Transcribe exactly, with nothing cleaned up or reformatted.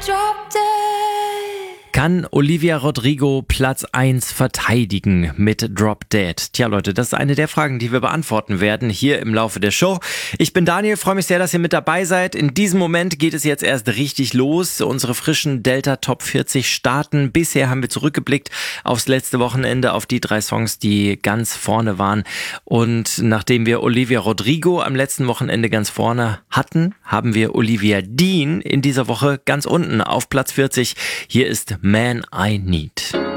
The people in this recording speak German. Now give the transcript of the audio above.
Drop dead. Kann Olivia Rodrigo Platz eins verteidigen mit Drop Dead? Tja Leute, das ist eine der Fragen, die wir beantworten werden hier im Laufe der Show. Ich bin Daniel, freue mich sehr, dass ihr mit dabei seid. In diesem Moment geht es jetzt erst richtig los. Unsere frischen Delta Top vierzig starten. Bisher haben wir zurückgeblickt aufs letzte Wochenende, auf die drei Songs, die ganz vorne waren. Und nachdem wir Olivia Rodrigo am letzten Wochenende ganz vorne hatten, haben wir Olivia Dean in dieser Woche ganz unten auf Platz vierzig. Hier ist Man I Need.